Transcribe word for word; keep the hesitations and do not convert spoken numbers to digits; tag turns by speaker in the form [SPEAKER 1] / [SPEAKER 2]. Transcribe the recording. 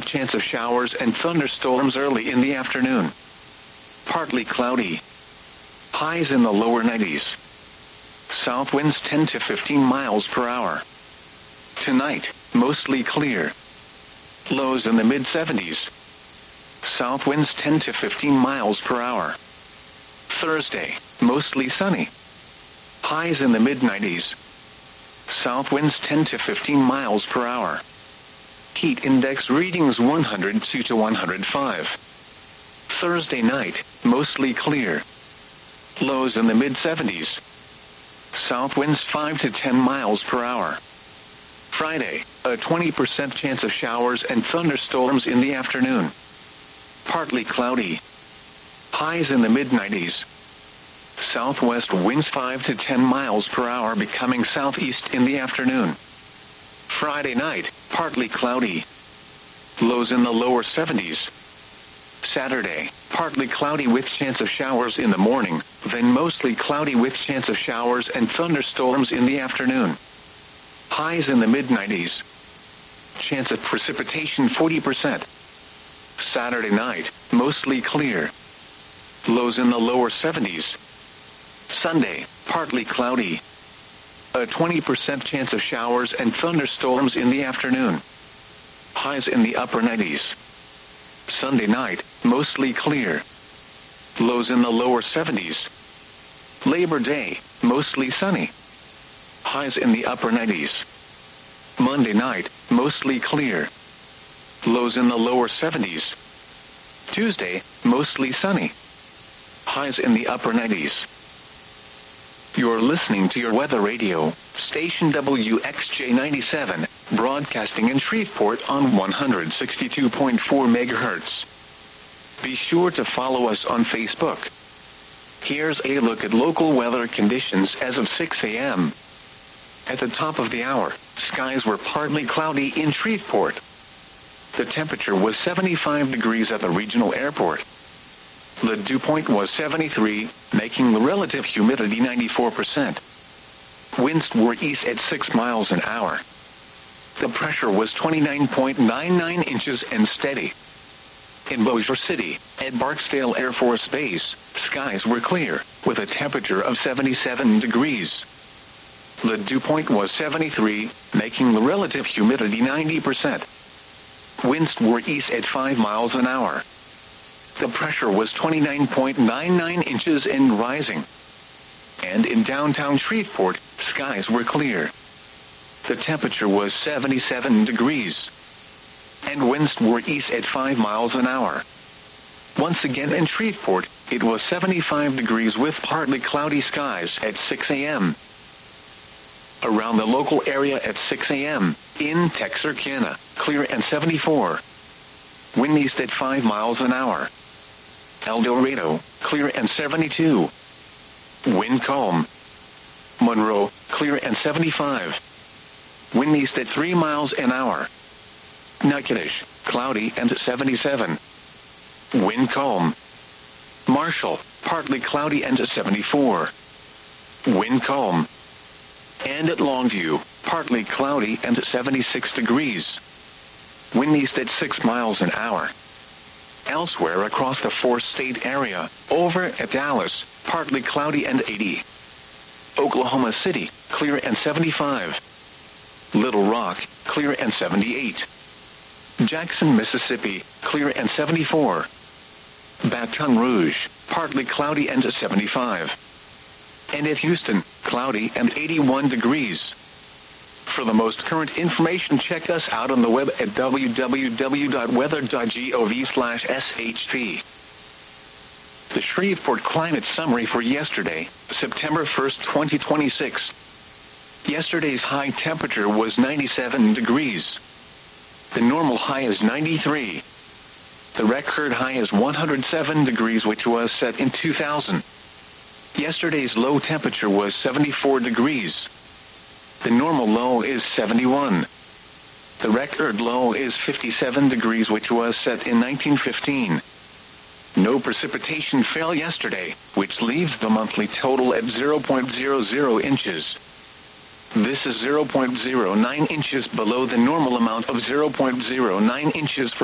[SPEAKER 1] chance of showers and thunderstorms early in the afternoon. Partly cloudy. Highs in the lower nineties. South winds ten to fifteen miles per hour. Tonight, mostly clear. Lows in the mid seventies. South winds ten to fifteen miles per hour. Thursday, mostly sunny. Highs in the mid nineties. South winds ten to fifteen miles per hour. Heat index readings one hundred two to one hundred five. Thursday night, mostly clear. Lows in the mid seventies. South winds five to ten miles per hour. Friday, a twenty percent chance of showers and thunderstorms in the afternoon. Partly cloudy. Highs in the mid nineties. Southwest winds five to ten miles per hour becoming southeast in the afternoon. Friday night, partly cloudy. Lows in the lower seventies. Saturday, partly cloudy with chance of showers in the morning, then mostly cloudy with chance of showers and thunderstorms in the afternoon. Highs in the mid nineties. Chance of precipitation forty percent. Saturday night, mostly clear. Lows in the lower seventies. Sunday, partly cloudy. A twenty percent chance of showers and thunderstorms in the afternoon. Highs in the upper nineties. Sunday night, mostly clear. Lows in the lower seventies. Labor Day, mostly sunny. Highs in the upper nineties. Monday night, mostly clear. Lows in the lower seventies. Tuesday, mostly sunny. Highs in the upper nineties. You're listening to your weather radio, station W X J ninety-seven, broadcasting in Shreveport on one hundred sixty-two point four megahertz. Be sure to follow us on Facebook. Here's a look at local weather conditions as of six a.m. At the top of the hour, skies were partly cloudy in Shreveport. The temperature was seventy-five degrees at the regional airport. The dew point was seventy-three, making the relative humidity ninety-four percent. Winds were east at six miles an hour. The pressure was twenty-nine point nine nine inches and steady. In Bossier City, at Barksdale Air Force Base, skies were clear, with a temperature of seventy-seven degrees. The dew point was seventy-three, making the relative humidity ninety percent. Winds were east at five miles an hour. The pressure was twenty-nine point nine nine inches and rising. And in downtown Shreveport, skies were clear. The temperature was seventy-seven degrees. And winds were east at five miles an hour. Once again in Shreveport, it was seventy-five degrees with partly cloudy skies at six a.m. Around the local area at six a.m., in Texarkana, clear and seventy-four. Wind east at five miles an hour. El Dorado, clear and seventy-two. Wind calm. Monroe, clear and seventy-five. Wind east at three miles an hour. Natchitoches, cloudy and seventy-seven. Wind calm. Marshall, partly cloudy and seventy-four. Wind calm. And at Longview, partly cloudy and seventy-six degrees. Wind east at six miles an hour. Elsewhere across the four-state area, over at Dallas, partly cloudy and eighty. Oklahoma City, clear and seventy-five. Little Rock, clear and seventy-eight. Jackson, Mississippi, clear and seventy-four. Baton Rouge, partly cloudy and seventy-five. And at Houston, cloudy and eighty-one degrees. For the most current information, check us out on the web at w w w dot weather dot gov slash s h p. The Shreveport Climate Summary for yesterday, September first, twenty twenty-six. Yesterday's high temperature was ninety-seven degrees. The normal high is ninety-three. The record high is one hundred seven degrees, which was set in two thousand. Yesterday's low temperature was seventy-four degrees. The normal low is seventy-one. The record low is fifty-seven degrees, which was set in nineteen fifteen. No precipitation fell yesterday, which leaves the monthly total at zero point zero zero inches. This is zero point zero nine inches below the normal amount of zero point zero nine inches for